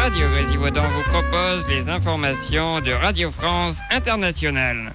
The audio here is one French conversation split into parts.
Radio Grésivaudan vous propose les informations de Radio France Internationale.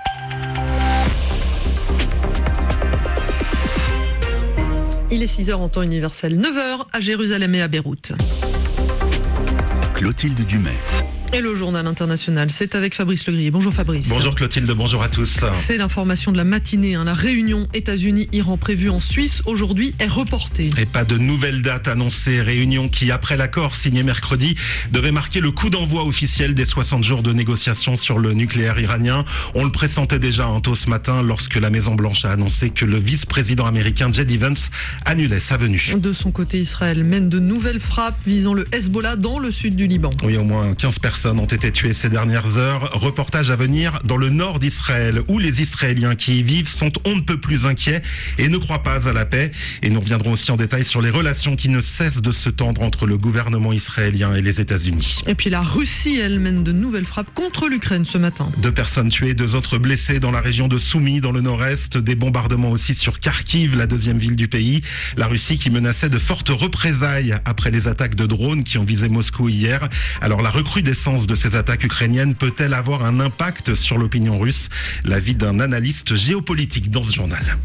Il est 6h en temps universel, 9h à Jérusalem et à Beyrouth. Clotilde Dumais. Et le journal international, c'est avec Fabrice Legrier. Bonjour Fabrice. Bonjour Clotilde, bonjour à tous. C'est l'information de la matinée. La réunion États-Unis-Iran prévue en Suisse aujourd'hui est reportée. Et pas de nouvelle date annoncée. Réunion qui, après l'accord signé mercredi, devait marquer le coup d'envoi officiel des 60 jours de négociations sur le nucléaire iranien. On le pressentait déjà tôt ce matin lorsque la Maison-Blanche a annoncé que le vice-président américain J.D. Vance annulait sa venue. De son côté, Israël mène de nouvelles frappes visant le Hezbollah dans le sud du Liban. Oui, au moins 15 personnes ont été tuées ces dernières heures. Reportage à venir dans le nord d'Israël, où les Israéliens qui y vivent sont on ne peut plus inquiets et ne croient pas à la paix. Et nous reviendrons aussi en détail sur les relations qui ne cessent de se tendre entre le gouvernement israélien et les États-Unis. Et puis la Russie, elle mène de nouvelles frappes contre l'Ukraine ce matin. 2 personnes tuées, 2 autres blessées dans la région de Soumy, dans le nord-est. Des bombardements aussi sur Kharkiv, la 2e ville du pays. La Russie qui menaçait de fortes représailles après les attaques de drones qui ont visé Moscou hier. Alors la recrudescence de ces attaques ukrainiennes peut-elle avoir un impact sur l'opinion russe? L'avis d'un analyste géopolitique dans ce journal.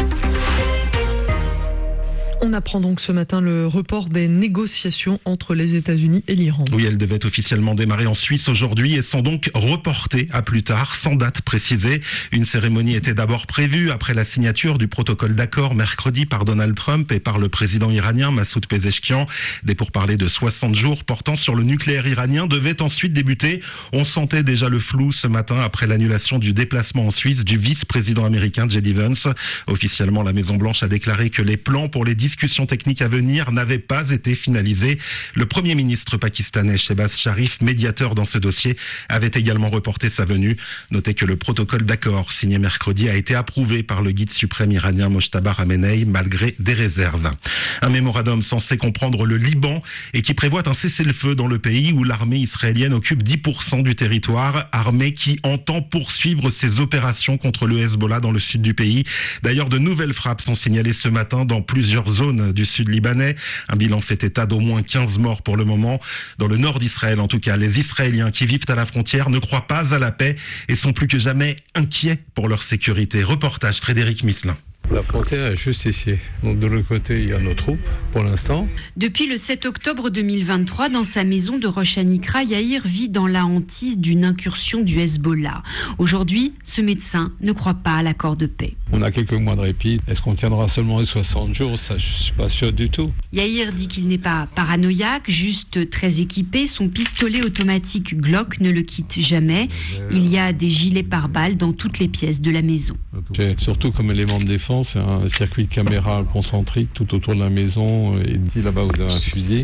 On apprend donc ce matin le report des négociations entre les États-Unis et l'Iran. Oui, elles devaient officiellement démarrer en Suisse aujourd'hui et sont donc reportées à plus tard, sans date précisée. Une cérémonie était d'abord prévue après la signature du protocole d'accord mercredi par Donald Trump et par le président iranien Massoud Pezeshkian. Des pourparlers de 60 jours portant sur le nucléaire iranien devaient ensuite débuter. On sentait déjà le flou ce matin après l'annulation du déplacement en Suisse du vice-président américain J.D. Vance. Officiellement, la Maison-Blanche a déclaré que les plans pour les discussions techniques à venir n'avaient pas été finalisées. Le Premier ministre pakistanais Shehbaz Sharif, médiateur dans ce dossier, avait également reporté sa venue. Notez que le protocole d'accord signé mercredi a été approuvé par le guide suprême iranien Mojtaba Khamenei malgré des réserves. Un mémorandum censé comprendre le Liban et qui prévoit un cessez-le-feu dans le pays où l'armée israélienne occupe 10% du territoire, armée qui entend poursuivre ses opérations contre le Hezbollah dans le sud du pays. D'ailleurs, de nouvelles frappes sont signalées ce matin dans plusieurs zones du sud libanais. Un bilan fait état d'au moins 15 morts pour le moment. Dans le nord d'Israël, en tout cas, les Israéliens qui vivent à la frontière ne croient pas à la paix et sont plus que jamais inquiets pour leur sécurité. Reportage Frédéric Misselin. La frontière est juste ici. Donc de l'autre côté, il y a nos troupes pour l'instant. Depuis le 7 octobre 2023, dans sa maison de Rosh Hanikra, Yair vit dans la hantise d'une incursion du Hezbollah. Aujourd'hui, ce médecin ne croit pas à l'accord de paix. On a quelques mois de répit. Est-ce qu'on tiendra seulement les 60 jours? Ça, je ne suis pas sûr du tout. Yair dit qu'il n'est pas paranoïaque, juste très équipé. Son pistolet automatique Glock ne le quitte jamais. Il y a des gilets pare-balles dans toutes les pièces de la maison. J'ai surtout comme élément de défense un circuit de caméra concentrique tout autour de la maison. Et dit là-bas, vous avez un fusil.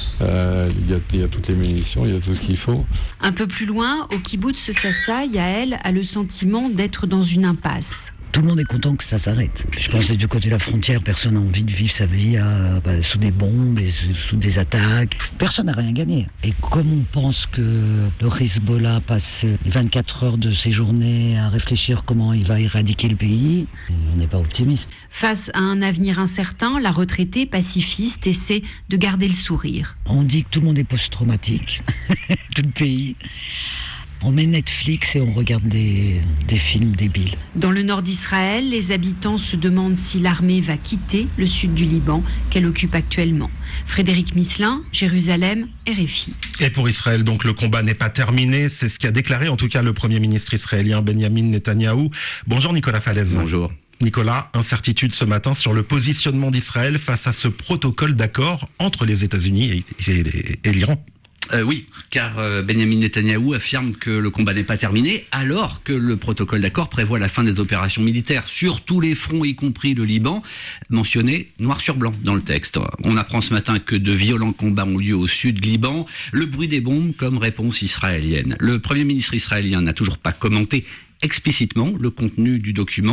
Il y a toutes les munitions, il y a tout ce qu'il faut. Un peu plus loin, au kibboutz Sassa, Yael a le sentiment d'être dans une impasse. Tout le monde est content que ça s'arrête. Je pense que du côté de la frontière, personne n'a envie de vivre sa vie sous des bombes, et sous des attaques. Personne n'a rien gagné. Et comme on pense que le Hezbollah passe 24 heures de ses journées à réfléchir comment il va éradiquer le pays, on n'est pas optimiste. Face à un avenir incertain, la retraitée pacifiste essaie de garder le sourire. On dit que tout le monde est post-traumatique, tout le pays. On met Netflix et on regarde des films débiles. Dans le nord d'Israël, les habitants se demandent si l'armée va quitter le sud du Liban, qu'elle occupe actuellement. Frédéric Misselin, Jérusalem, RFI. Et pour Israël, donc, le combat n'est pas terminé. C'est ce qu'a déclaré en tout cas le Premier ministre israélien Benjamin Netanyahou. Bonjour Nicolas Falaise. Bonjour. Nicolas, incertitude ce matin sur le positionnement d'Israël face à ce protocole d'accord entre les États-Unis et l'Iran. Oui, car Benjamin Netanyahou affirme que le combat n'est pas terminé, alors que le protocole d'accord prévoit la fin des opérations militaires sur tous les fronts, y compris le Liban, mentionné noir sur blanc dans le texte. On apprend ce matin que de violents combats ont lieu au sud Liban, le bruit des bombes comme réponse israélienne. Le Premier ministre israélien n'a toujours pas commenté explicitement le contenu du document.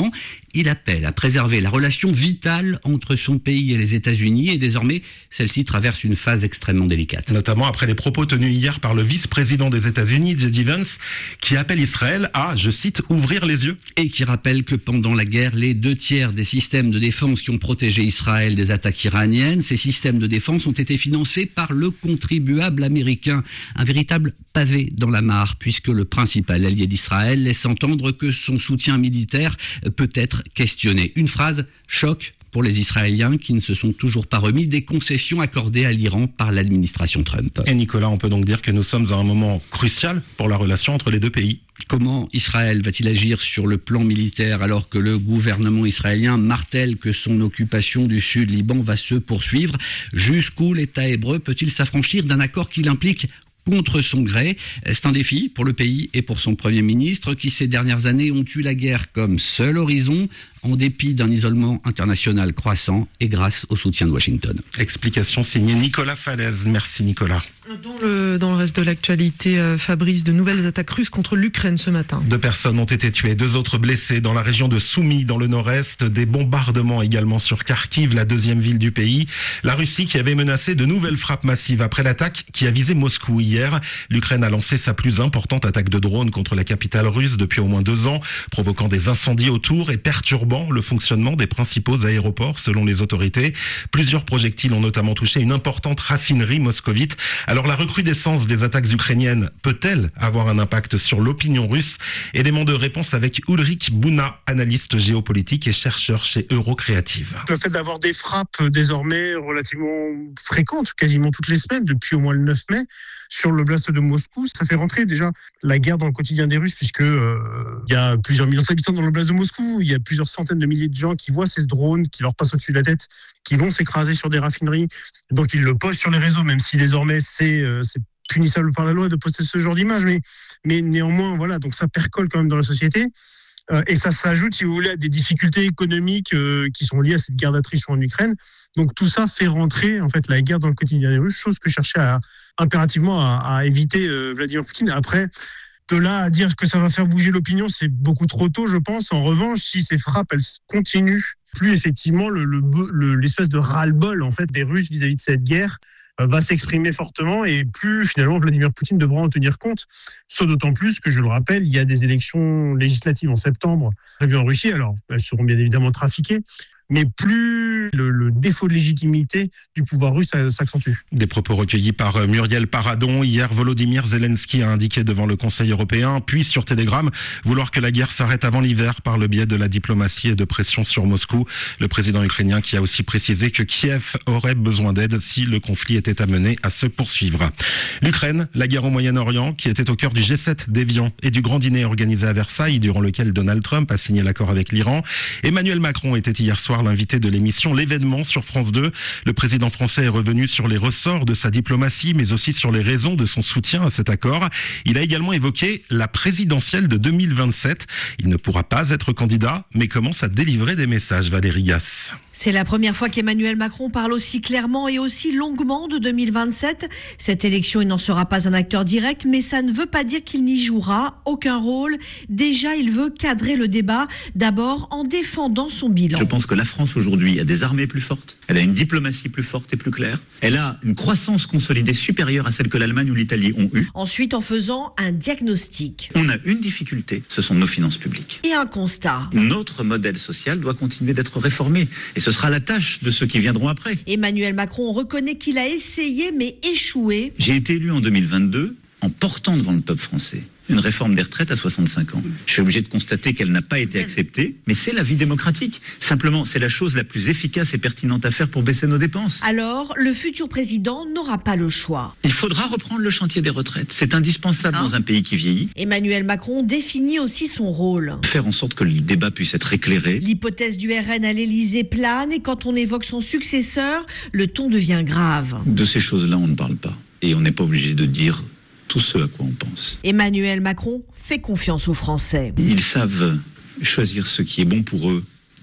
Il appelle à préserver la relation vitale entre son pays et les États-Unis et désormais, celle-ci traverse une phase extrêmement délicate. Notamment après les propos tenus hier par le vice-président des États-Unis, J.D. Vance, qui appelle Israël à, je cite, ouvrir les yeux. Et qui rappelle que pendant la guerre, les 2/3 des systèmes de défense qui ont protégé Israël des attaques iraniennes, ces systèmes de défense ont été financés par le contribuable américain. Un véritable pavé dans la mare, puisque le principal allié d'Israël laisse entendre que son soutien militaire peut être questionné. Une phrase choc pour les Israéliens qui ne se sont toujours pas remis des concessions accordées à l'Iran par l'administration Trump. Et Nicolas, on peut donc dire que nous sommes à un moment crucial pour la relation entre les deux pays. Comment Israël va-t-il agir sur le plan militaire alors que le gouvernement israélien martèle que son occupation du sud Liban va se poursuivre? Jusqu'où l'État hébreu peut-il s'affranchir d'un accord qui l'implique contre son gré? C'est un défi pour le pays et pour son Premier ministre qui ces dernières années ont eu la guerre comme seul horizon en dépit d'un isolement international croissant et grâce au soutien de Washington. Explication signée Nicolas Falaise. Merci Nicolas. Dans le reste de l'actualité, Fabrice, de nouvelles attaques russes contre l'Ukraine ce matin. 2 personnes ont été tuées, 2 autres blessées dans la région de Soumy, dans le nord-est. Des bombardements également sur Kharkiv, la 2e ville du pays. La Russie qui avait menacé de nouvelles frappes massives après l'attaque qui a visé Moscou hier. L'Ukraine a lancé sa plus importante attaque de drone contre la capitale russe depuis au moins 2 ans, provoquant des incendies autour et perturbant le fonctionnement des principaux aéroports selon les autorités. Plusieurs projectiles ont notamment touché une importante raffinerie moscovite. Alors la recrudescence des attaques ukrainiennes peut-elle avoir un impact sur l'opinion russe? Élément de réponse avec Ulrich Bouna, analyste géopolitique et chercheur chez Eurocreative. Le fait d'avoir des frappes désormais relativement fréquentes, quasiment toutes les semaines, depuis au moins le 9 mai, sur l'oblast de Moscou, ça fait rentrer déjà la guerre dans le quotidien des Russes, puisque il y a plusieurs millions d'habitants dans l'oblast de Moscou, il y a plusieurs centaines de milliers de gens qui voient ces drones qui leur passent au-dessus de la tête, qui vont s'écraser sur des raffineries. Donc ils le postent sur les réseaux, même si désormais c'est punissable par la loi de poster ce genre d'image, mais néanmoins, voilà, donc ça percole quand même dans la société. Et ça s'ajoute, si vous voulez, à des difficultés économiques qui sont liées à cette guerre d'attrition en Ukraine. Donc tout ça fait rentrer en fait la guerre dans le quotidien des Russes, chose que cherchait impérativement à éviter Vladimir Poutine. Après, de là à dire que ça va faire bouger l'opinion, c'est beaucoup trop tôt, je pense. En revanche, si ces frappes elles continuent, plus effectivement l'espèce de ras-le-bol en fait des Russes vis-à-vis de cette guerre va s'exprimer fortement, et plus finalement Vladimir Poutine devra en tenir compte. Sauf d'autant plus que, je le rappelle, il y a des élections législatives en septembre prévues en Russie. Alors elles seront bien évidemment trafiquées, mais plus le défaut de légitimité du pouvoir russe s'accentue. Des propos recueillis par Muriel Paradon. Hier, Volodymyr Zelensky a indiqué devant le Conseil européen, puis sur Telegram, vouloir que la guerre s'arrête avant l'hiver par le biais de la diplomatie et de pression sur Moscou. Le président ukrainien qui a aussi précisé que Kiev aurait besoin d'aide si le conflit était amené à se poursuivre. L'Ukraine, la guerre au Moyen-Orient, qui était au cœur du G7 d'Évian et du grand dîner organisé à Versailles, durant lequel Donald Trump a signé l'accord avec l'Iran. Emmanuel Macron était hier soir l'invité de l'émission L'événement sur France 2. Le président français est revenu sur les ressorts de sa diplomatie, mais aussi sur les raisons de son soutien à cet accord. Il a également évoqué la présidentielle de 2027. Il ne pourra pas être candidat, mais commence à délivrer des messages. Valérie Gasse. C'est la première fois qu'Emmanuel Macron parle aussi clairement et aussi longuement de 2027. Cette élection, il n'en sera pas un acteur direct, mais ça ne veut pas dire qu'il n'y jouera aucun rôle. Déjà, il veut cadrer le débat, d'abord en défendant son bilan. Je pense que la France aujourd'hui a des armées plus fortes, elle a une diplomatie plus forte et plus claire, elle a une croissance consolidée supérieure à celle que l'Allemagne ou l'Italie ont eue. Ensuite, en faisant un diagnostic. On a une difficulté, ce sont nos finances publiques. Et un constat. Notre modèle social doit continuer d'être réformé, et ce sera la tâche de ceux qui viendront après. Emmanuel Macron reconnaît qu'il a essayé mais échoué. J'ai été élu en 2022 en portant devant le peuple français une réforme des retraites à 65 ans. Je suis obligé de constater qu'elle n'a pas été acceptée, mais c'est la vie démocratique. Simplement, c'est la chose la plus efficace et pertinente à faire pour baisser nos dépenses. Alors, le futur président n'aura pas le choix. Il faudra reprendre le chantier des retraites. C'est indispensable dans un pays qui vieillit. Emmanuel Macron définit aussi son rôle. Faire en sorte que le débat puisse être éclairé. L'hypothèse du RN à l'Élysée plane, et quand on évoque son successeur, le ton devient grave. De ces choses-là, on ne parle pas. Et on n'est pas obligé de dire tout ce à quoi on pense. Emmanuel Macron fait confiance aux Français. Ils savent choisir ce qui est bon pour eux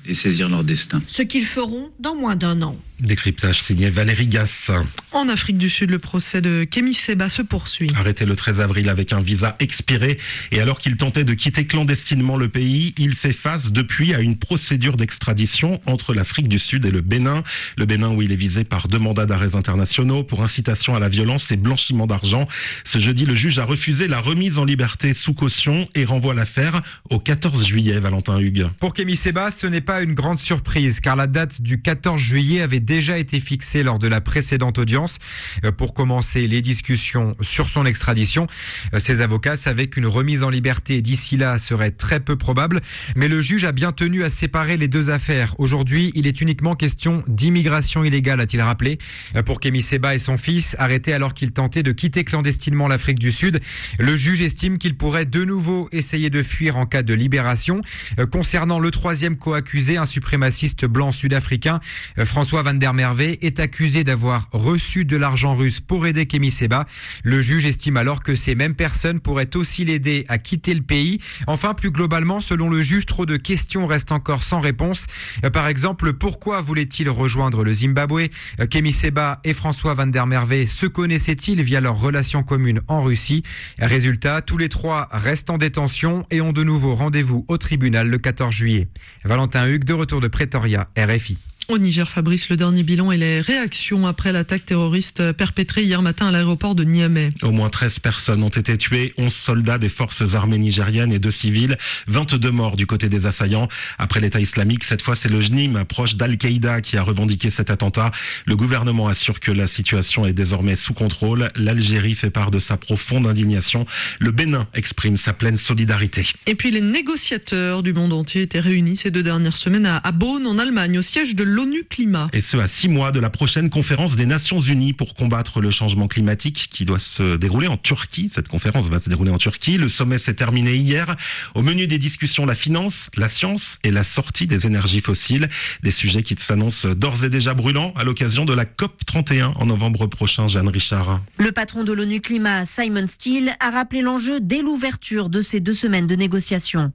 et saisir leur destin. Ce qu'ils feront dans moins d'1 an. Décryptage signé Valérie Gasse. En Afrique du Sud, le procès de Kémy Séba se poursuit. Arrêté le 13 avril avec un visa expiré et alors qu'il tentait de quitter clandestinement le pays, il fait face depuis à une procédure d'extradition entre l'Afrique du Sud et le Bénin. Le Bénin où il est visé par 2 mandats d'arrêt internationaux pour incitation à la violence et blanchiment d'argent. Ce jeudi, le juge a refusé la remise en liberté sous caution et renvoie l'affaire au 14 juillet, Valentin Hugues. Pour Kémy Séba, ce n'est pas une grande surprise car la date du 14 juillet avait déjà été fixée lors de la précédente audience pour commencer les discussions sur son extradition. Ses avocats savaient qu'une remise en liberté d'ici là serait très peu probable, mais le juge a bien tenu à séparer les 2 affaires. Aujourd'hui, il est uniquement question d'immigration illégale, a-t-il rappelé. Pour Kémy Séba et son fils, arrêtés alors qu'ils tentaient de quitter clandestinement l'Afrique du Sud, le juge estime qu'il pourrait de nouveau essayer de fuir en cas de libération. Concernant le 3e co-accusé, un suprémaciste blanc sud-africain, François Van der Merwe, est accusé d'avoir reçu de l'argent russe pour aider Kémy Séba. Le juge estime alors que ces mêmes personnes pourraient aussi l'aider à quitter le pays. Enfin, plus globalement, selon le juge, trop de questions restent encore sans réponse. Par exemple, pourquoi voulait-il rejoindre le Zimbabwe ? Kémy Séba et François Van der Merwe se connaissaient-ils via leur relation commune en Russie ? Résultat, tous les 3 restent en détention et ont de nouveau rendez-vous au tribunal le 14 juillet. Valentin Hugues, de retour de Pretoria, RFI. Au Niger, Fabrice, le dernier bilan et les réactions après l'attaque terroriste perpétrée hier matin à l'aéroport de Niamey. Au moins 13 personnes ont été tuées, 11 soldats des forces armées nigériennes et 2 civils, 22 morts du côté des assaillants. Après l'État islamique, cette fois c'est le JNIM, proche d'Al-Qaïda, qui a revendiqué cet attentat. Le gouvernement assure que la situation est désormais sous contrôle. L'Algérie fait part de sa profonde indignation. Le Bénin exprime sa pleine solidarité. Et puis les négociateurs du monde entier étaient réunis ces 2 dernières semaines à Bonn, en Allemagne, au siège de l'ONU Climat. Et ce, à 6 mois de la prochaine conférence des Nations Unies pour combattre le changement climatique qui doit se dérouler en Turquie. Cette conférence va se dérouler en Turquie. Le sommet s'est terminé hier. Au menu des discussions, la finance, la science et la sortie des énergies fossiles. Des sujets qui s'annoncent d'ores et déjà brûlants à l'occasion de la COP31 en novembre prochain. Jeanne Richard. Le patron de l'ONU Climat, Simon Steele, a rappelé l'enjeu dès l'ouverture de ces 2 semaines de négociations.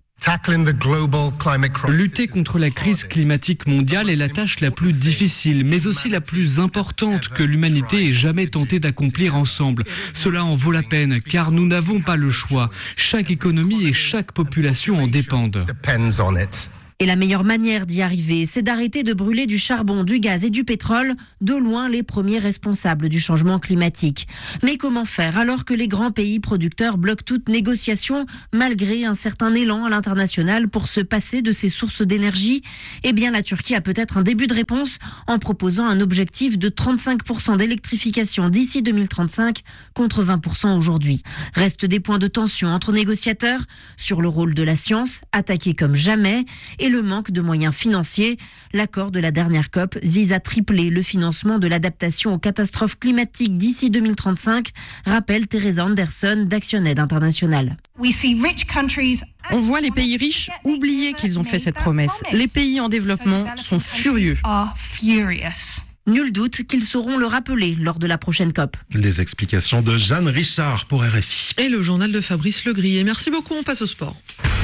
Lutter contre la crise climatique mondiale est la tâche la plus difficile, mais aussi la plus importante que l'humanité ait jamais tenté d'accomplir ensemble. Cela en vaut la peine, car nous n'avons pas le choix. Chaque économie et chaque population en dépendent. Et la meilleure manière d'y arriver, c'est d'arrêter de brûler du charbon, du gaz et du pétrole, de loin les premiers responsables du changement climatique. Mais comment faire alors que les grands pays producteurs bloquent toute négociation, malgré un certain élan à l'international pour se passer de ces sources d'énergie ? Eh bien, la Turquie a peut-être un début de réponse en proposant un objectif de 35% d'électrification d'ici 2035 contre 20% aujourd'hui. Restent des points de tension entre négociateurs sur le rôle de la science, attaquée comme jamais, et le manque de moyens financiers. L'accord de la dernière COP vise à tripler le financement de l'adaptation aux catastrophes climatiques d'ici 2035, rappelle Teresa Anderson d'Action Aid International. On voit les pays riches oublier qu'ils ont fait cette promesse. Les pays en développement sont furieux. Nul doute qu'ils sauront le rappeler lors de la prochaine COP. Les explications de Jeanne Richard pour RFI. Et le journal de Fabrice Legrier. Merci beaucoup, on passe au sport.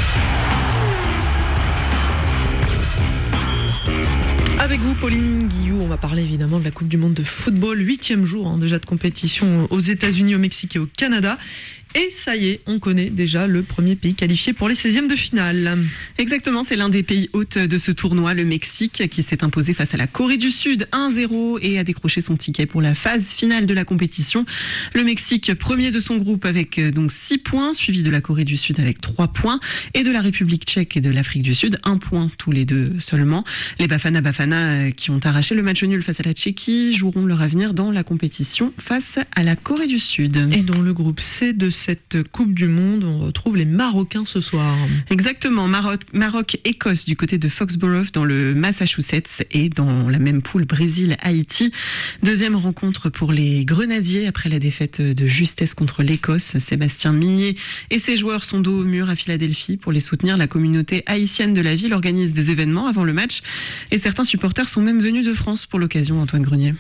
Avec vous, Pauline Guillou, on va parler évidemment de la Coupe du Monde de football, 8e jour déjà de compétition aux États-Unis, au Mexique et au Canada. Et ça y est, on connaît déjà le premier pays qualifié pour les 16e de finale. Exactement, c'est l'un des pays hôtes de ce tournoi, le Mexique, qui s'est imposé face à la Corée du Sud 1-0 et a décroché son ticket pour la phase finale de la compétition. Le Mexique, premier de son groupe avec donc 6 points, suivi de la Corée du Sud avec 3 points et de la République tchèque et de l'Afrique du Sud, 1 point tous les deux seulement. Les Bafana qui ont arraché le match nul face à la Tchéquie joueront leur avenir dans la compétition face à la Corée du Sud. Et dans le groupe C de cette Coupe du Monde, on retrouve les Marocains ce soir. Exactement, Maroc-Écosse du côté de Foxborough dans le Massachusetts et dans la même poule Brésil-Haïti. Deuxième rencontre pour les Grenadiers après la défaite de justesse contre l'Écosse. Sébastien Migné et ses joueurs sont dos au mur à Philadelphie pour les soutenir. La communauté haïtienne de la ville organise des événements avant le match et certains supporters sont même venus de France pour l'occasion, Antoine Grenier.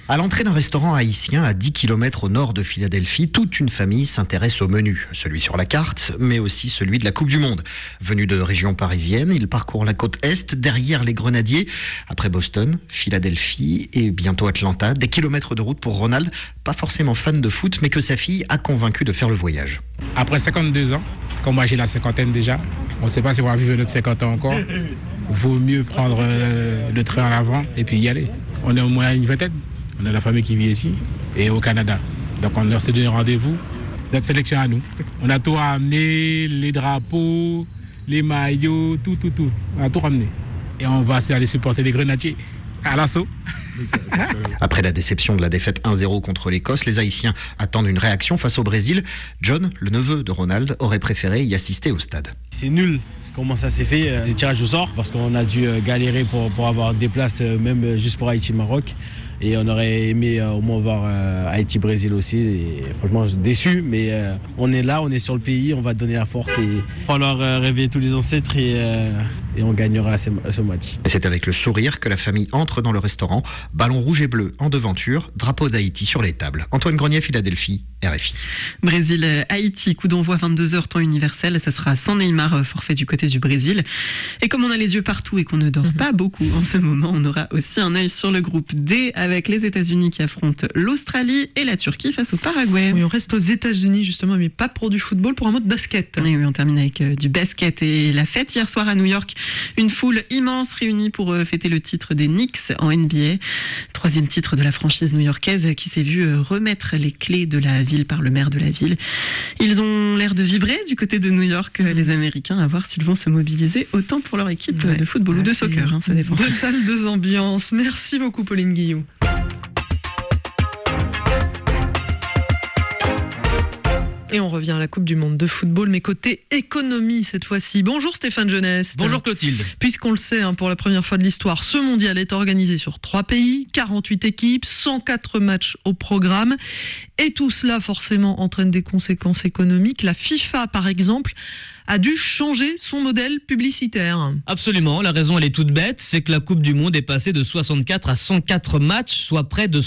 À l'entrée d'un restaurant haïtien à 10 km au nord de Philadelphie, toute une famille s'intéresse au menu. Celui sur la carte, mais aussi celui de la Coupe du Monde. Venu de région parisienne, il parcourt la côte Est, derrière les Grenadiers. Après Boston, Philadelphie et bientôt Atlanta, des kilomètres de route pour Ronald, pas forcément fan de foot, mais que sa fille a convaincu de faire le voyage. Après 52 ans, comme moi j'ai la cinquantaine déjà, on ne sait pas si on va vivre notre 50 ans encore. Il vaut mieux prendre le train en avant et puis y aller. On est au moins une vingtaine. On a la famille qui vit ici et au Canada. Donc on leur s'est donné rendez-vous. Notre sélection à nous. On a tout ramené, les drapeaux, les maillots, tout. On a tout ramené. Et on va aller supporter les Grenadiers à l'assaut. Après la déception de la défaite 1-0 contre l'Écosse, les Haïtiens attendent une réaction face au Brésil. John, le neveu de Ronald, aurait préféré y assister au stade. C'est nul comment ça s'est fait, les tirages au sort, parce qu'on a dû galérer pour avoir des places, même juste pour Haïti-Maroc. Et on aurait aimé au moins voir Haïti-Brésil aussi. Et franchement, déçu, mais on est là, on est sur le pays, on va donner la force et il va falloir réveiller tous les ancêtres et on gagnera ce match. Et c'est avec le sourire que la famille entre dans le restaurant. Ballon rouge et bleu en devanture, drapeau d'Haïti sur les tables. Antoine Grenier, Philadelphie, RFI. Brésil-Haïti, coup d'envoi 22h, temps universel. Ça sera sans Neymar, forfait du côté du Brésil. Et comme on a les yeux partout et qu'on ne dort pas beaucoup en ce moment, on aura aussi un œil sur le groupe D avec les États-Unis qui affrontent l'Australie et la Turquie face au Paraguay. Oui, on reste aux États-Unis justement, mais pas pour du football, pour un mot de basket. Et oui, on termine avec du basket et la fête hier soir à New York. Une foule immense réunie pour fêter le titre des Knicks en NBA. 3e titre de la franchise new-yorkaise qui s'est vu remettre les clés de la ville par le maire de la ville. Ils ont l'air de vibrer du côté de New York, les Américains, à voir s'ils vont se mobiliser autant pour leur équipe de football ou de soccer, ça dépend. 2 salles, 2 ambiances. Merci beaucoup Pauline Guillou. Et on revient à la Coupe du Monde de football, mais côté économie cette fois-ci. Bonjour Stéphane Jeunesse. Bonjour Clotilde. Puisqu'on le sait, pour la première fois de l'histoire, ce mondial est organisé sur 3 pays, 48 équipes, 104 matchs au programme. Et tout cela forcément entraîne des conséquences économiques. La FIFA, par exemple, a dû changer son modèle publicitaire. Absolument, la raison elle est toute bête, c'est que la Coupe du Monde est passée de 64 à 104 matchs, soit près de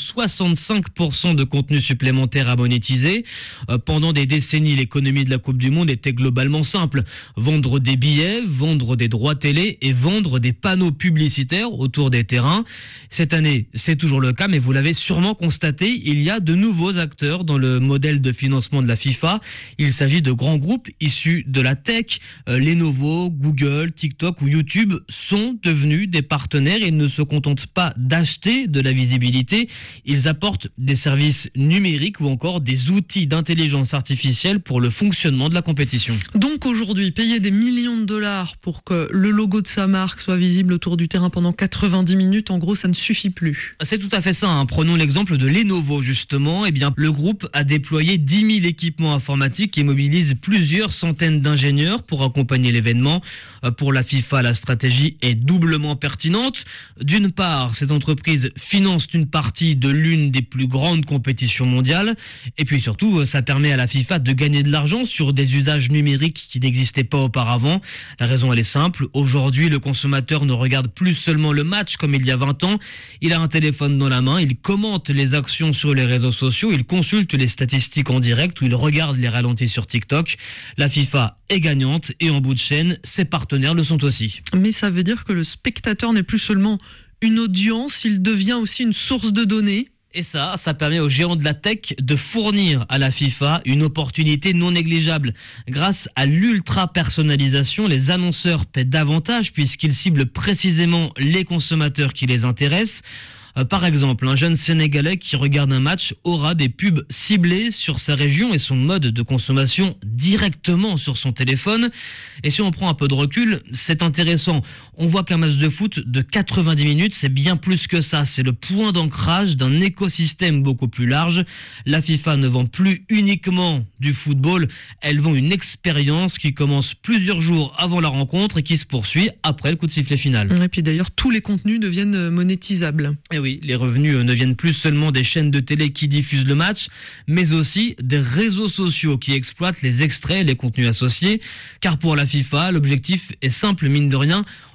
65% de contenu supplémentaire à monétiser. Pendant des décennies, l'économie de la Coupe du Monde était globalement simple. Vendre des billets, vendre des droits télé et vendre des panneaux publicitaires autour des terrains. Cette année, c'est toujours le cas, mais vous l'avez sûrement constaté, il y a de nouveaux acteurs dans le modèle de financement de la FIFA. Il s'agit de grands groupes issus de la tech. Lenovo, Google, TikTok ou YouTube sont devenus des partenaires et ne se contentent pas d'acheter de la visibilité. Ils apportent des services numériques ou encore des outils d'intelligence artificielle pour le fonctionnement de la compétition. Donc aujourd'hui, payer des millions de dollars pour que le logo de sa marque soit visible autour du terrain pendant 90 minutes, en gros, ça ne suffit plus. C'est tout à fait ça. Prenons l'exemple de Lenovo, justement. Le groupe a déployé 10 000 équipements informatiques et mobilise plusieurs centaines d'ingénieurs pour accompagner l'événement. Pour la FIFA, la stratégie est doublement pertinente. D'une part, ces entreprises financent une partie de l'une des plus grandes compétitions mondiales. Et puis surtout, ça permet à la FIFA de gagner de l'argent sur des usages numériques qui n'existaient pas auparavant. La raison, elle est simple. Aujourd'hui, le consommateur ne regarde plus seulement le match comme il y a 20 ans. Il a un téléphone dans la main, il commente les actions sur les réseaux sociaux, il consulte les statistiques en direct ou il regarde les ralentis sur TikTok. La FIFA est gagnante et en bout de chaîne, ses partenaires le sont aussi. Mais ça veut dire que le spectateur n'est plus seulement une audience, il devient aussi une source de données. Et ça permet aux géants de la tech de fournir à la FIFA une opportunité non négligeable. Grâce à l'ultra-personnalisation, les annonceurs paient davantage puisqu'ils ciblent précisément les consommateurs qui les intéressent. Par exemple, un jeune Sénégalais qui regarde un match aura des pubs ciblées sur sa région et son mode de consommation directement sur son téléphone. Et si on prend un peu de recul, c'est intéressant. On voit qu'un match de foot de 90 minutes, c'est bien plus que ça. C'est le point d'ancrage d'un écosystème beaucoup plus large. La FIFA ne vend plus uniquement du football, elle vend une expérience qui commence plusieurs jours avant la rencontre et qui se poursuit après le coup de sifflet final. Et puis d'ailleurs, tous les contenus deviennent monétisables. Et oui, les revenus ne viennent plus seulement des chaînes de télé qui diffusent le match, mais aussi des réseaux sociaux qui exploitent les extraits et les contenus associés. Car pour la FIFA, l'objectif est simple, mine de rien,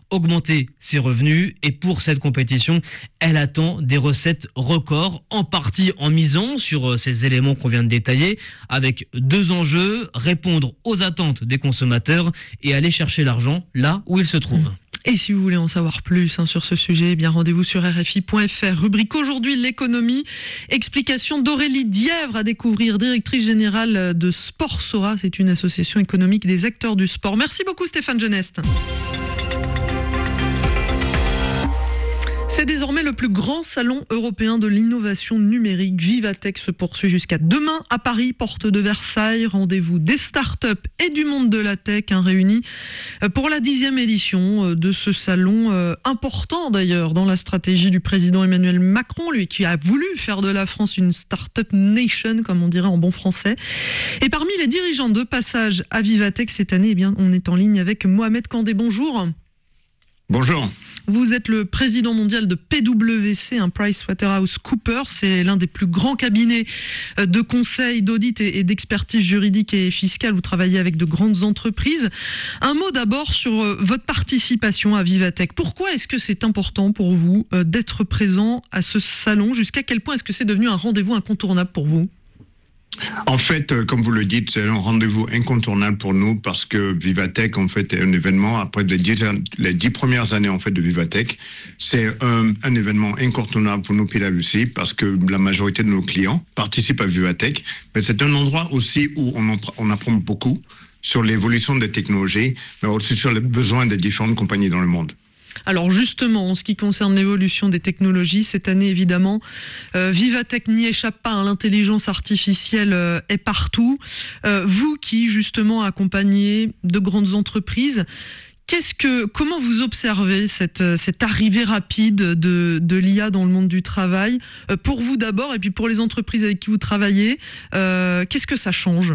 augmenter ses revenus. Et pour cette compétition, elle attend des recettes records, en partie en misant sur ces éléments qu'on vient de détailler, avec 2 enjeux, répondre aux attentes des consommateurs et aller chercher l'argent là où il se trouve. Et si vous voulez en savoir plus sur ce sujet, eh bien rendez-vous sur RFI.fr. Rubrique aujourd'hui, l'économie. Explication d'Aurélie Dièvre à découvrir, directrice générale de Sportsora. C'est une association économique des acteurs du sport. Merci beaucoup Stéphane Genest. C'est désormais le plus grand salon européen de l'innovation numérique. Vivatech se poursuit jusqu'à demain à Paris, porte de Versailles. Rendez-vous des startups et du monde de la tech réunis pour la 10e édition de ce salon important d'ailleurs dans la stratégie du président Emmanuel Macron, lui qui a voulu faire de la France une startup nation, comme on dirait en bon français. Et parmi les dirigeants de passage à Vivatech cette année, eh bien, on est en ligne avec Mohamed Kandé. Bonjour. Bonjour. Vous êtes le président mondial de PwC, PricewaterhouseCoopers. C'est l'un des plus grands cabinets de conseil, d'audit et d'expertise juridique et fiscale. Vous travaillez avec de grandes entreprises. Un mot d'abord sur votre participation à Vivatech. Pourquoi est-ce que c'est important pour vous d'être présent à ce salon? Jusqu'à quel point est-ce que c'est devenu un rendez-vous incontournable pour vous? En fait, comme vous le dites, c'est un rendez-vous incontournable pour nous parce que Vivatech, en fait, est un événement, après les 10 premières années, en fait, de Vivatech, c'est un événement incontournable pour nous, PwC, parce que la majorité de nos clients participent à Vivatech. Mais c'est un endroit aussi où on apprend beaucoup sur l'évolution des technologies, mais aussi sur les besoins des différentes compagnies dans le monde. Alors justement, en ce qui concerne l'évolution des technologies, cette année évidemment, Vivatech n'y échappe pas, l'intelligence artificielle est partout. Vous qui justement accompagnez de grandes entreprises, comment vous observez cette arrivée rapide de l'IA dans le monde du travail? Pour vous d'abord, et puis pour les entreprises avec qui vous travaillez, qu'est-ce que ça change?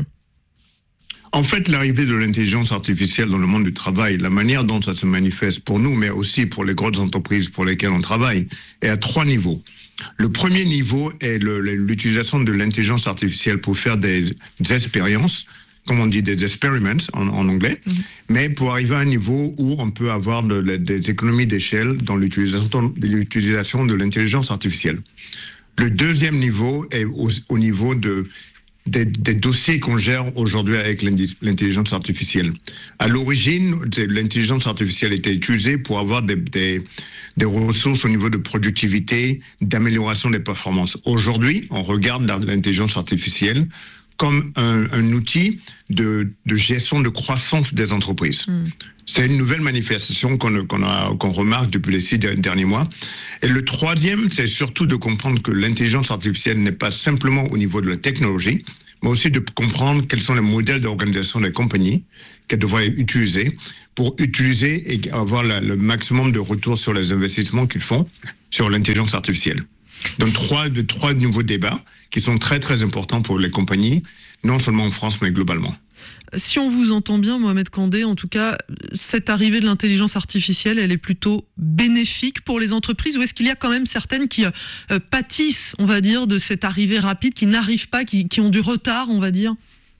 En fait, l'arrivée de l'intelligence artificielle dans le monde du travail, la manière dont ça se manifeste pour nous, mais aussi pour les grosses entreprises pour lesquelles on travaille, est à 3 niveaux. Le premier niveau est l'utilisation de l'intelligence artificielle pour faire des expériences, comme on dit des experiments en anglais, mais pour arriver à un niveau où on peut avoir des économies d'échelle dans l'utilisation de l'intelligence artificielle. Le deuxième niveau est au niveau des dossiers qu'on gère aujourd'hui avec l'intelligence artificielle. À l'origine, l'intelligence artificielle était utilisée pour avoir des ressources au niveau de productivité, d'amélioration des performances. Aujourd'hui, on regarde l'intelligence artificielle comme un outil de gestion de croissance des entreprises. C'est une nouvelle manifestation qu'on remarque depuis les 6 derniers mois. Et le troisième, c'est surtout de comprendre que l'intelligence artificielle n'est pas simplement au niveau de la technologie, mais aussi de comprendre quels sont les modèles d'organisation des compagnies qu'elles devraient utiliser pour utiliser et avoir le maximum de retour sur les investissements qu'ils font sur l'intelligence artificielle. Donc trois nouveaux débats qui sont très très importants pour les compagnies, non seulement en France, mais globalement. Si on vous entend bien, Mohamed Kandé, en tout cas, cette arrivée de l'intelligence artificielle, elle est plutôt bénéfique pour les entreprises, ou est-ce qu'il y a quand même certaines qui pâtissent, on va dire, de cette arrivée rapide, qui n'arrivent pas, qui ont du retard, on va dire?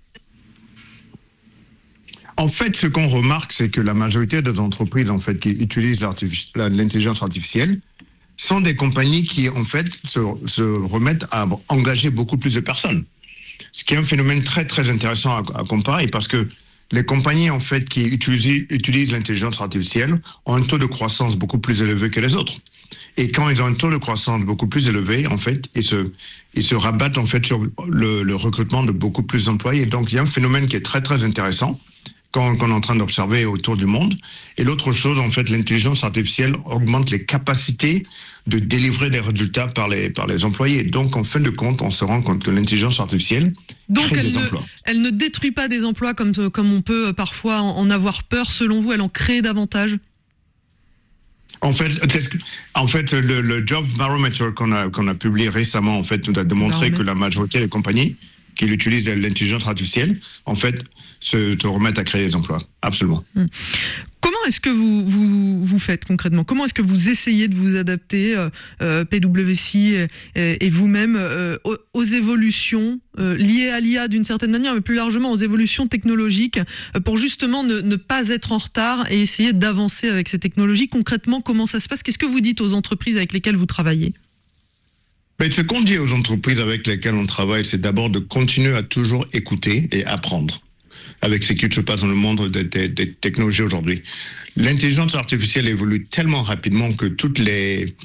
En fait, ce qu'on remarque, c'est que la majorité des entreprises en fait, qui utilisent l'intelligence artificielle sont des compagnies qui, en fait, se remettent à engager beaucoup plus de personnes. Ce qui est un phénomène très, très intéressant à comparer parce que les compagnies, en fait, qui utilisent l'intelligence artificielle ont un taux de croissance beaucoup plus élevé que les autres. Et quand ils ont un taux de croissance beaucoup plus élevé, en fait, ils se rabattent, en fait, sur le recrutement de beaucoup plus d'employés. Donc, il y a un phénomène qui est très, très intéressant qu'on est en train d'observer autour du monde. Et l'autre chose, en fait, l'intelligence artificielle augmente les capacités de délivrer des résultats par les employés. Donc, en fin de compte, on se rend compte que l'intelligence artificielle crée des emplois. Elle ne détruit pas des emplois comme on peut parfois en avoir peur. Selon vous, elle en crée davantage? En fait, le Job Barometer qu'on a publié récemment, en fait, nous a démontré que la majorité des compagnies qui utilisent l'intelligence artificielle, en fait, se remettent à créer des emplois. Absolument. Comment est-ce que vous faites concrètement? Comment est-ce que vous essayez de vous adapter, PwC et vous-même, aux évolutions liées à l'IA d'une certaine manière, mais plus largement aux évolutions technologiques, pour justement ne pas être en retard et essayer d'avancer avec ces technologies? Concrètement, comment ça se passe? Qu'est-ce que vous dites aux entreprises avec lesquelles vous travaillez? Ce qu'on dit aux entreprises avec lesquelles on travaille, c'est d'abord de continuer à toujours écouter et apprendre avec ce qui se passe dans le monde des technologies aujourd'hui. L'intelligence artificielle évolue tellement rapidement que toutes les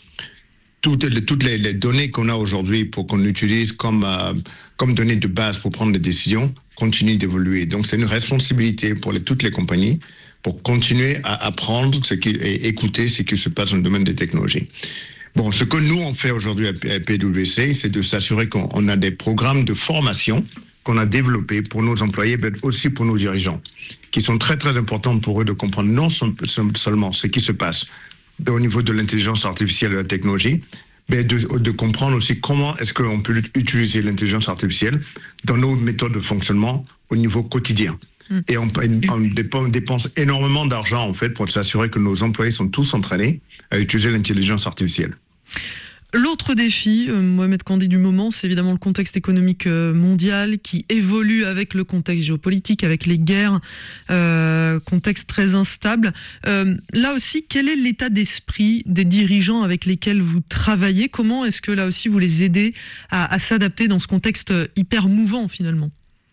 données qu'on a aujourd'hui pour qu'on utilise comme données de base pour prendre des décisions continuent d'évoluer. Donc c'est une responsabilité pour toutes les compagnies pour continuer à apprendre et écouter ce qui se passe dans le domaine des technologies. Bon, ce que nous on fait aujourd'hui à PwC, c'est de s'assurer qu'on a des programmes de formation qu'on a développés pour nos employés, mais aussi pour nos dirigeants, qui sont très très importants pour eux de comprendre non seulement ce qui se passe au niveau de l'intelligence artificielle et de la technologie, mais de comprendre aussi comment est-ce qu'on peut utiliser l'intelligence artificielle dans nos méthodes de fonctionnement au niveau quotidien. Et on dépense énormément d'argent en fait pour s'assurer que nos employés sont tous entraînés à utiliser l'intelligence artificielle. L'autre défi, Mohamed Kandé, du moment, c'est évidemment le contexte économique mondial qui évolue avec le contexte géopolitique, avec les guerres, contexte très instable. Là aussi, quel est l'état d'esprit des dirigeants avec lesquels vous travaillez? Comment est-ce que là aussi vous les aidez à s'adapter dans ce contexte hyper mouvant finalement?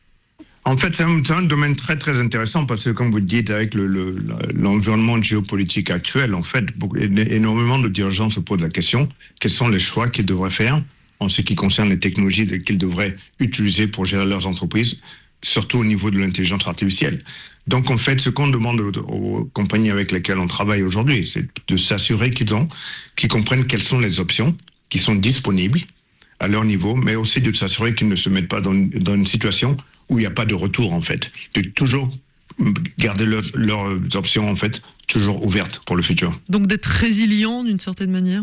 En fait, c'est un domaine très très intéressant parce que, comme vous dites, avec l'environnement géopolitique actuel, en fait, énormément de dirigeants se posent la question, quels sont les choix qu'ils devraient faire en ce qui concerne les technologies qu'ils devraient utiliser pour gérer leurs entreprises, surtout au niveau de l'intelligence artificielle. Donc, en fait, ce qu'on demande aux compagnies avec lesquelles on travaille aujourd'hui, c'est de s'assurer qu'ils comprennent quelles sont les options qui sont disponibles à leur niveau, mais aussi de s'assurer qu'ils ne se mettent pas dans une situation où il n'y a pas de retour, en fait. De toujours garder leurs options, en fait, toujours ouvertes pour le futur. Donc d'être résilient d'une certaine manière?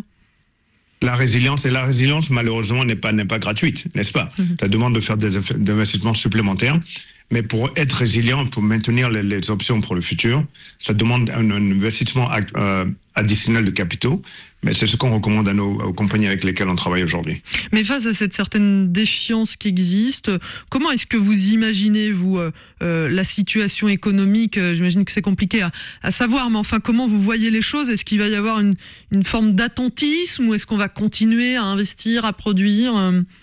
La résilience, malheureusement, n'est pas gratuite, n'est-ce pas? Ça demande de faire des investissements supplémentaires. Mais pour être résilient, pour maintenir les options pour le futur, ça demande un investissement additionnel de capitaux. Mais c'est ce qu'on recommande aux compagnies avec lesquelles on travaille aujourd'hui. Mais face à cette certaine défiance qui existe, comment est-ce que vous imaginez, vous, la situation économique? J'imagine que c'est compliqué à savoir, mais enfin, comment vous voyez les choses? Est-ce qu'il va y avoir une forme d'attentisme ou est-ce qu'on va continuer à investir, à produire?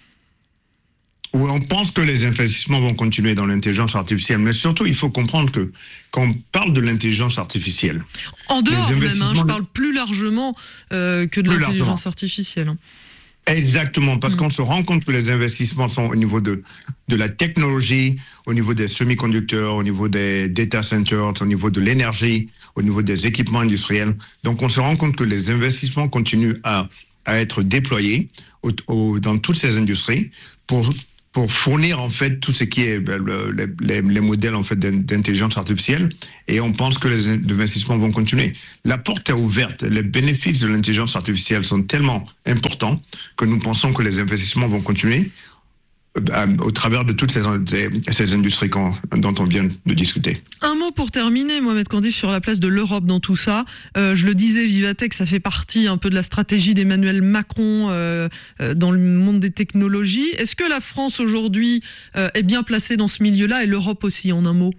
Oui, on pense que les investissements vont continuer dans l'intelligence artificielle, mais surtout, il faut comprendre que quand on parle de l'intelligence artificielle... En dehors même, je parle plus largement que de l'intelligence artificielle. Exactement, parce qu'on se rend compte que les investissements sont au niveau de la technologie, au niveau des semi-conducteurs, au niveau des data centers, au niveau de l'énergie, au niveau des équipements industriels. Donc, on se rend compte que les investissements continuent à être déployés dans toutes ces industries pour fournir en fait tout ce qui est les modèles en fait d'intelligence artificielle, et on pense que les investissements vont continuer. La porte est ouverte, les bénéfices de l'intelligence artificielle sont tellement importants que nous pensons que les investissements vont continuer au travers de toutes ces industries dont on vient de discuter. Un mot pour terminer, Mohamed Kandé, sur la place de l'Europe dans tout ça. Je le disais, Vivatech, ça fait partie un peu de la stratégie d'Emmanuel Macron dans le monde des technologies. Est-ce que la France aujourd'hui est bien placée dans ce milieu-là et l'Europe aussi, en un mot?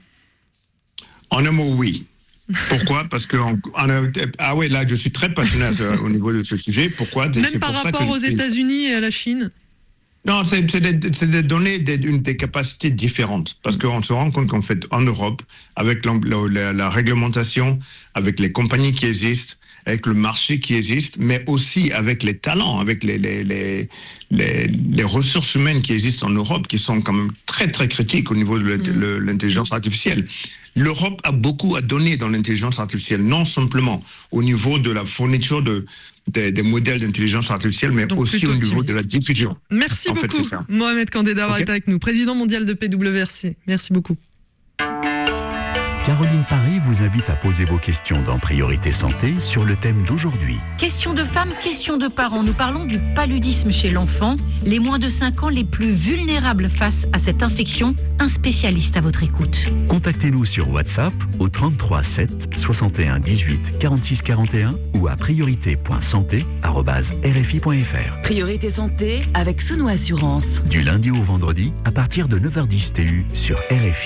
En un mot, oui. Pourquoi? Parce que là, je suis très passionné au niveau de ce sujet. Pourquoi? Même par rapport aux États-Unis et à la Chine? Non, c'est des données des capacités différentes. Parce qu'on se rend compte qu'en fait, en Europe, avec la réglementation, avec les compagnies qui existent, avec le marché qui existe, mais aussi avec les talents, avec les ressources humaines qui existent en Europe, qui sont quand même très, très critiques au niveau de l'intelligence artificielle. L'Europe a beaucoup à donner dans l'intelligence artificielle, non simplement au niveau de la fourniture des modèles d'intelligence artificielle, mais donc aussi au niveau de la diffusion. Merci beaucoup, Mohamed Kandé, d'avoir été avec nous, président mondial de PwC. Merci beaucoup. Caroline Parry vous vous invite à poser vos questions dans Priorité Santé sur le thème d'aujourd'hui. Questions de femmes, questions de parents. Nous parlons du paludisme chez l'enfant. Les moins de 5 ans les plus vulnérables face à cette infection. Un spécialiste à votre écoute. Contactez-nous sur WhatsApp au 33 7 61 18 46 41 ou à priorité.santé@rfi.fr. Priorité Santé avec Souno Assurance. Du lundi au vendredi à partir de 9h10 TU sur RFI.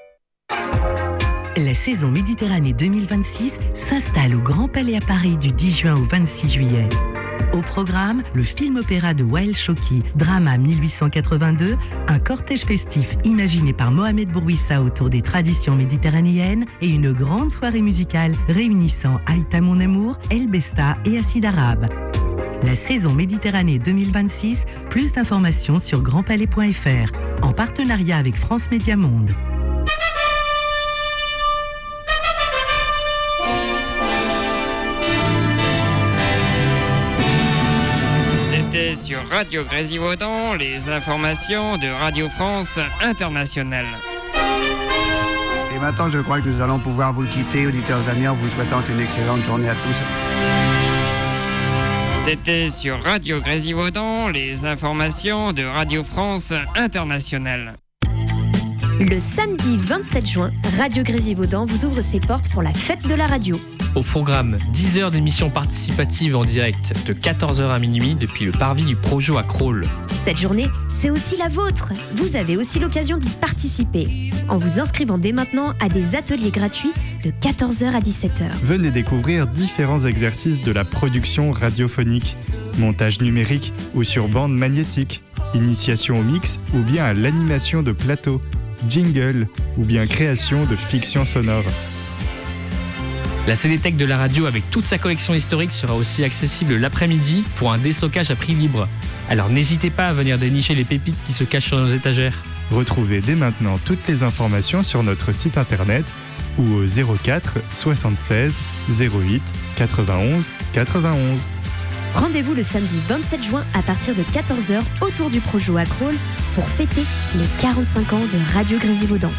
La saison Méditerranée 2026 s'installe au Grand Palais à Paris du 10 juin au 26 juillet. Au programme, le film-opéra de Wael Choki, Drama 1882, un cortège festif imaginé par Mohamed Bourouissa autour des traditions méditerranéennes et une grande soirée musicale réunissant Aïta Mon Amour, El Besta et Acide Arabe. La saison Méditerranée 2026, plus d'informations sur grandpalais.fr, en partenariat avec France Média Monde. C'était sur Radio Grésivaudan, les informations de Radio France Internationale. Et maintenant, je crois que nous allons pouvoir vous quitter, auditeurs amis, en vous souhaitant une excellente journée à tous. C'était sur Radio Grésivaudan, les informations de Radio France Internationale. Le samedi 27 juin, Radio Grésivaudan vous ouvre ses portes pour la fête de la radio. Au programme, 10 heures d'émissions participatives en direct de 14h à minuit depuis le parvis du Projo à Crolles. Cette journée, c'est aussi la vôtre. Vous avez aussi l'occasion d'y participer en vous inscrivant dès maintenant à des ateliers gratuits de 14h à 17h. Venez découvrir différents exercices de la production radiophonique, montage numérique ou sur bande magnétique, initiation au mix ou bien à l'animation de plateau, jingle ou bien création de fiction sonore. La Célétech de la radio avec toute sa collection historique sera aussi accessible l'après-midi pour un déstockage à prix libre. Alors n'hésitez pas à venir dénicher les pépites qui se cachent sur nos étagères. Retrouvez dès maintenant toutes les informations sur notre site internet ou au 04 76 08 91 91. Rendez-vous le samedi 27 juin à partir de 14h autour du Projo à Crolles pour fêter les 45 ans de Radio Grésivaudan.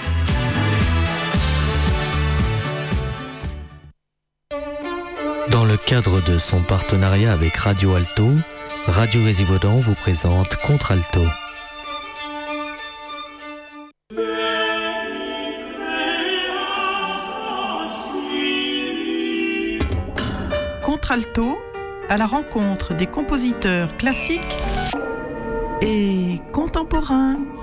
Dans le cadre de son partenariat avec Radio Alto, Radio Grésivaudan vous présente Contralto. Contralto à la rencontre des compositeurs classiques et contemporains.